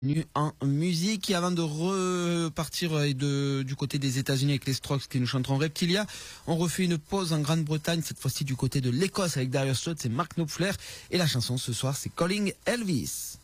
En musique. Et avant de repartir du côté des États-Unis avec les Strokes qui nous chanteront Reptilia, on refait une pause en Grande-Bretagne, cette fois-ci du côté de l'Écosse avec Darius Rudd, c'est Mark Knopfler et la chanson ce soir c'est Calling Elvis.